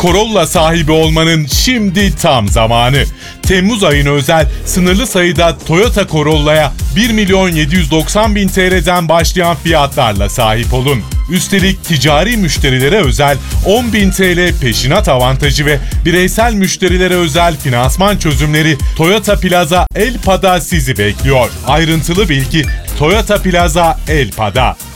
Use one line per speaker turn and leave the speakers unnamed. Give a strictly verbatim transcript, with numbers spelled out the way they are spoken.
Corolla sahibi olmanın şimdi tam zamanı. Temmuz ayına özel sınırlı sayıda Toyota Corolla'ya bir milyon yedi yüz doksan bin T L'den başlayan fiyatlarla sahip olun. Üstelik ticari müşterilere özel on bin T L peşinat avantajı ve bireysel müşterilere özel finansman çözümleri Toyota Plaza Elpa'da sizi bekliyor. Ayrıntılı bilgi Toyota Plaza Elpa'da.